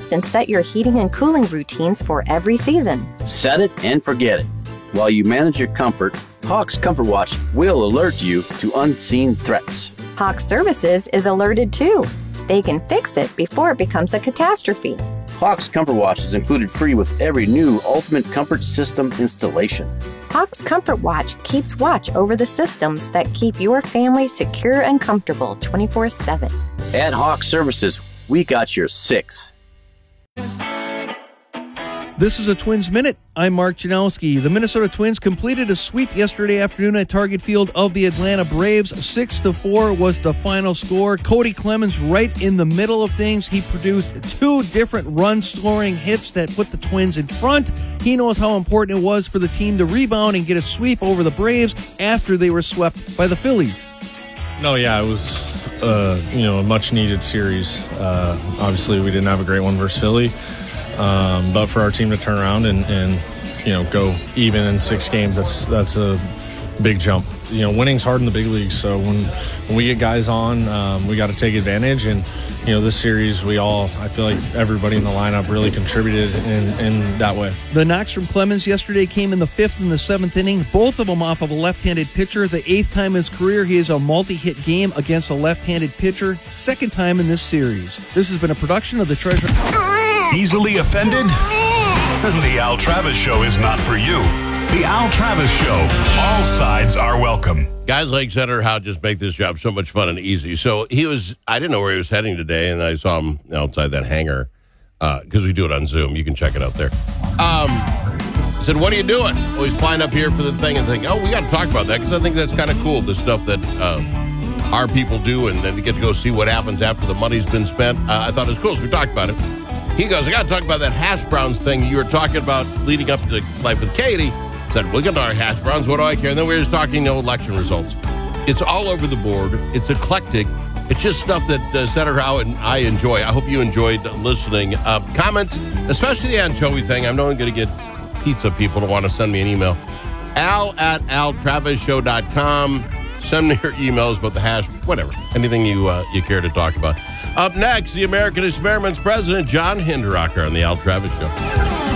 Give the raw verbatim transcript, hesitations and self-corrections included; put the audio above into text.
adjust and set your heating and cooling routines for every season. Set it and forget it. While you manage your comfort, Hawks Comfort Watch will alert you to unseen threats. Hawks Services is alerted too. They can fix it before it becomes a catastrophe. Hawks Comfort Watch is included free with every new Ultimate Comfort System installation. Hawks Comfort Watch keeps watch over the systems that keep your family secure and comfortable twenty-four seven. At Hawks Services, we got your six. This is a Twins Minute. I'm Mark Janowski. The Minnesota Twins completed a sweep yesterday afternoon at Target Field of the Atlanta Braves. Six to four was the final score. Cody Clemens right in the middle of things. He produced two different run-scoring hits that put the Twins in front. He knows how important it was for the team to rebound and get a sweep over the Braves after they were swept by the Phillies. No, yeah, it was uh, you know a much-needed series. Uh, obviously, we didn't have a great one versus Philly. Um, but for our team to turn around and, and you know go even in six games, that's that's a big jump. You know, winning's hard in the big leagues. So when when we get guys on, um, we got to take advantage. And you know, this series, we all I feel like everybody in the lineup really contributed in, in that way. The knocks from Clemens yesterday came in the fifth and the seventh inning, both of them off of a left-handed pitcher. The eighth time in his career he has a multi-hit game against a left-handed pitcher. Second time in this series. This has been a production of the Treasure. Easily offended? The Al Travis Show is not for you. The Al Travis Show. All sides are welcome. Guys like Senator Howe just make this job so much fun and easy. So he was, I didn't know where he was heading today, and I saw him outside that hangar because uh, we do it on Zoom. You can check it out there. Um, I said, what are you doing? Well, he's flying up here for the thing and thinking, oh, we got to talk about that because I think that's kind of cool, the stuff that uh, our people do, and then to get to go see what happens after the money's been spent. Uh, I thought it was cool, so we talked about it. He goes, I got to talk about that hash browns thing you were talking about leading up to Life with Katie. I said, look at our hash browns. What do I care? And then we were just talking, you know, election results. It's all over the board. It's eclectic. It's just stuff that uh, Senator Howe and I enjoy. I hope you enjoyed listening. Uh, comments, especially the anchovy thing. I'm not going to get pizza people to want to send me an email. Al at al travis show dot com. Send me your emails about the hash, whatever, anything you uh, you care to talk about. Up next, the American Experiment's president, John Hinderaker, on the Al Travis Show.